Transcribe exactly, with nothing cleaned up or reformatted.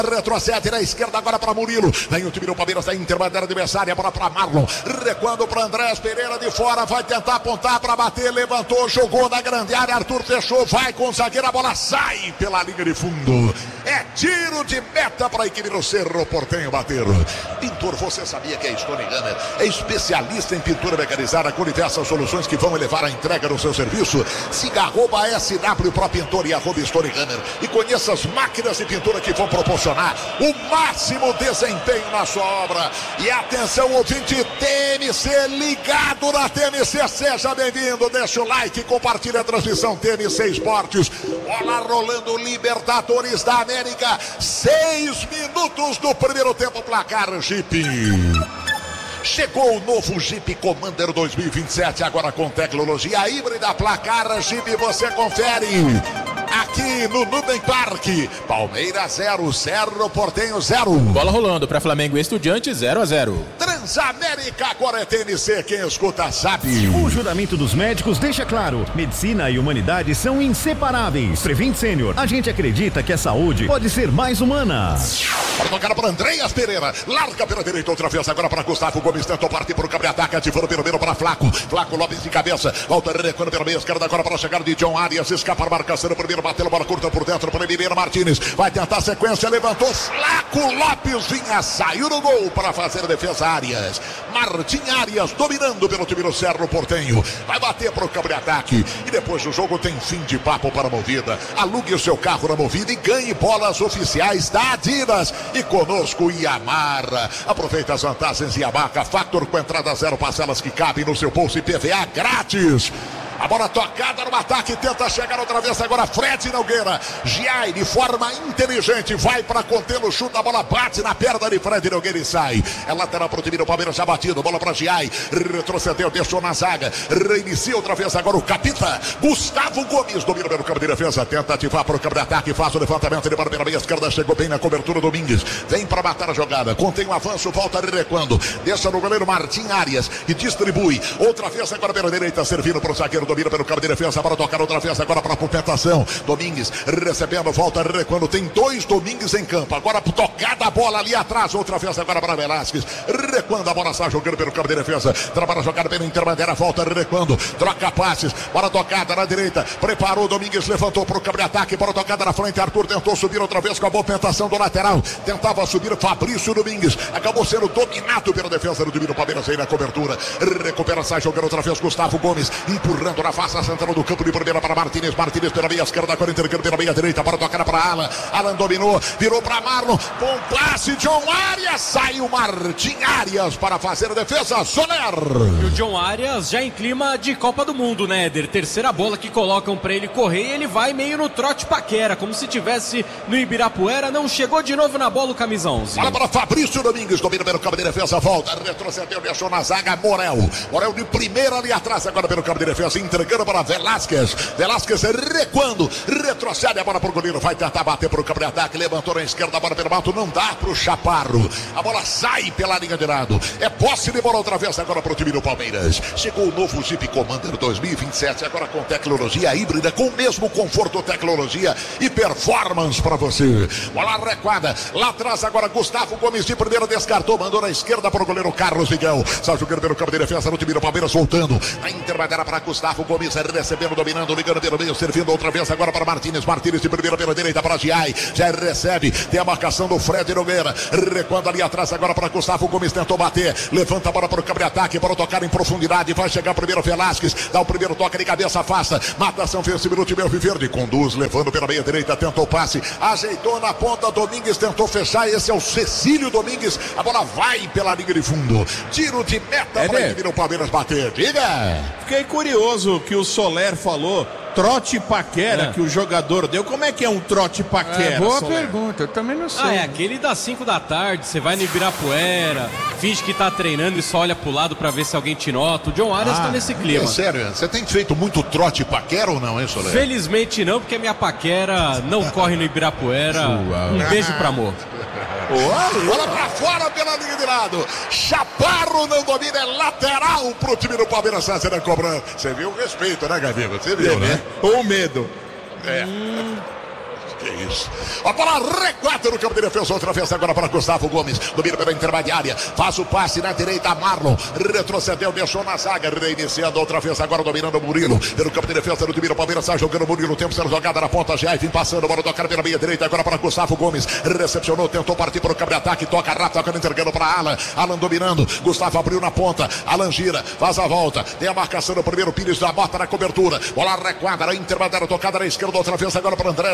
Retrocede na esquerda agora para Murilo. Vem o time do Palmeiras da intermediária adversária. Bola para Marlon. Recuando para Andrés Pereira de fora. Vai tentar apontar para bater. Levantou, jogou na grande área. Arthur fechou. Vai com o zagueiro. A bola sai pela linha de fundo. É tiro de meta para a equipe do Cerro Porteño bater. Pintor, você sabia que a Stone Gunner é especialista em pintura mecanizada com diversas soluções que vão elevar a entrega do seu serviço? Siga arroba S W Pro Pintor e arroba Stone Gunner e conheça as máquinas de pintura que vão proporcionar o máximo desempenho na sua obra. E atenção, ouvinte T M C ligado na T M C, seja bem-vindo, deixa o like, compartilha a transmissão T M C Esportes. Bola rolando, Libertadores da América, seis minutos do primeiro tempo, placar Jeep. Chegou o novo Jeep Commander dois mil e vinte e sete, agora com tecnologia híbrida. Placar Jeep, você confere aqui no Nubem Parque. Palmeiras zero, Cerro Porteño zero. Bola rolando para Flamengo e Estudiantes zero a zero. Transamérica, agora é T N C, quem escuta sabe. O juramento dos médicos deixa claro: medicina e humanidade são inseparáveis. Prevent Sênior, a gente acredita que a saúde pode ser mais humana. Para tocar para Andreas Pereira, larga pela direita outra vez, agora para Gustavo Gomes, tentou partir para o cabre-ataque, ativando pelo meio para Flaco, Flaco Lopes de cabeça, volta recuando pela meia esquerda, agora para chegar de John Arias, escapa a marcação, primeiro bateu a bola curta por dentro para Emiliano Martínez, vai tentar a sequência, levantou, Flaco Lopes vinha, saiu no gol para fazer a defesa. Arias, Martim Arias dominando pelo time do Cerro Porteño, vai bater para o cabre-ataque e depois do jogo tem fim de papo para a Movida. Alugue o seu carro na Movida e ganhe bolas oficiais da Adidas. E conosco Yamaha, aproveita as vantagens Yamaha Factor com entrada zero, parcelas que cabem no seu bolso e P V A grátis. A bola tocada no ataque, tenta chegar outra vez agora Fred Nogueira. Giai de forma inteligente vai para contê-lo, chuta, a bola bate na perna de Fred Nogueira e sai. É lateral para o time do Palmeiras, já batido, bola para Giai, retrocedeu, deixou na zaga, reinicia outra vez agora o capita Gustavo Gomes, domina pelo campo de defesa, tenta ativar para o campo de ataque, faz o levantamento, ele para pela meia esquerda, chegou bem na cobertura, Domingues, vem para matar a jogada, contém o avanço, volta recuando, deixa no goleiro Martim Arias, e distribui, outra vez agora pela direita, servindo para o zagueiro, domina pelo campo de defesa, para tocar outra vez agora para a complementação. Domingues recebendo, volta recuando, tem dois Domingues em campo, agora tocada a bola ali atrás, outra vez agora para Velasquez, recuando, a bola sai jogando pelo campo de defesa, trabalha a jogada pela intermediária, volta recuando, troca passes, bola tocada na direita, preparou, Domingues levantou para o campo de ataque, bola tocada na frente, Arthur tentou subir outra vez com a movimentação do lateral, tentava subir Fabrício Domingues, acabou sendo dominado pela defesa do time do Palmeiras aí na cobertura, recupera, sai jogando outra vez Gustavo Gomes, empurrando na face central do campo de primeira para Martínez, Martínez pela meia esquerda, agora intercâmbio pela meia direita, para tocar para Alan, Alan dominou, virou para Marlon, bom passe, John Arias, saiu Martim Arias para fazer a defesa, Soler. E o John Arias já em clima de Copa do Mundo, né, Éder? Terceira bola que colocam para ele correr e ele vai meio no trote paquera, como se tivesse no Ibirapuera, não chegou de novo na bola o camisa onze. Bola para Fabrício Domingues, domina pelo campo de defesa, volta, retrocedeu, deixou na zaga, Morel, Morel de primeira ali atrás, agora pelo campo de defesa, entregando para Velasquez, Velasquez recuando, retrocede a bola para o goleiro, vai tentar bater para o campo de ataque, levantou na esquerda, a bola pelo alto, não dá para o Chaparro, a bola sai pela linha de lado, é posse de bola outra vez agora para o time do Palmeiras. Chegou o novo Jeep Commander dois mil e vinte e sete, agora com tecnologia híbrida, com o mesmo conforto, tecnologia e performance para você. Bola recuada, lá atrás agora Gustavo Gomes de primeira, descartou, mandou na esquerda para o goleiro Carlos Miguel, sai jogando pelo campo de defesa no time do Palmeiras, voltando, na intermediária para Gustavo Gomes, recebendo, dominando, ligando pelo meio, servindo outra vez agora para Martínez, Martínez de primeira pela direita para Giai, já recebe, tem a marcação do Fred Nogueira, recuando ali atrás agora para Gustavo Gomes, tentou bater, levanta a bola para o campo de ataque, para tocar em profundidade, vai chegar primeiro Velasquez, dá o primeiro toque de cabeça, afasta, matação ofensiva no time Alviverde, conduz, levando pela meia direita, tentou o passe, ajeitou na ponta, Domingues tentou fechar, esse é o Cecílio Domingues, a bola vai pela linha de fundo, tiro de meta é para a equipe do Palmeiras bater, diga! Fiquei curioso que o Soler falou, trote paquera é. que o jogador deu. Como é que é um trote paquera? É, boa Soler? pergunta, eu também não sei. Ah, é aquele das cinco da tarde, você vai no Ibirapuera, finge que tá treinando e só olha pro lado pra ver se alguém te nota. O John Arias ah, tá nesse clima. É sério, você tem feito muito trote paquera ou não, hein, Soler? Felizmente não, porque a minha paquera não corre no Ibirapuera. Um beijo pra amor. Bola pra fora pela linha de lado. Chaparro não domina, é lateral pro time do Palmeiras. Você cobrando. Você viu o respeito, né, Gabriel? Você viu, é, né? Ou medo. É. Hum, Que isso? A bola recuada no campo de defesa, outra vez agora para Gustavo Gomes, domina pela intermediária, faz o passe na direita, Marlon, retrocedeu, deixou na zaga, reiniciando outra vez agora, dominando o Murilo, pelo campo de defesa do time do Palmeiras, está jogando o Murilo, tempo sendo jogada na ponta, já vem passando, bola tocar pela meia direita, agora para Gustavo Gomes, recepcionou, tentou partir para o campo de ataque, toca rápido, toca entregando para Alan, Alan dominando, Gustavo abriu na ponta, Alan gira, faz a volta, tem a marcação no primeiro, Pires da bota na cobertura, bola recuada, na intermediária, tocada na esquerda, outra vez agora para André,